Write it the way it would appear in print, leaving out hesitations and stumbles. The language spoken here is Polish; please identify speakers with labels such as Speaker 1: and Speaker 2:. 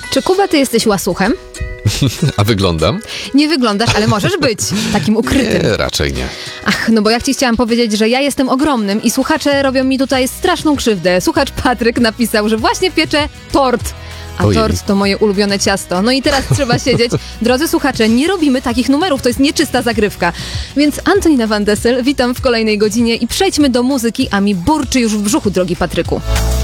Speaker 1: Czy Kuba, ty jesteś łasuchem?
Speaker 2: A wyglądam?
Speaker 1: Nie wyglądasz, ale możesz być takim ukrytym.
Speaker 2: Nie, raczej nie.
Speaker 1: Ach, no bo ja ci chciałam powiedzieć, że ja jestem ogromnym i słuchacze robią mi tutaj straszną krzywdę. Słuchacz Patryk napisał, że właśnie piecze tort. A
Speaker 2: Ojej.
Speaker 1: tort to moje ulubione ciasto. No i teraz trzeba siedzieć. Drodzy słuchacze, nie robimy takich numerów, to jest nieczysta zagrywka. Więc Antonina Van Dessel, witam w kolejnej godzinie i przejdźmy do muzyki, a mi burczy już w brzuchu, drogi Patryku.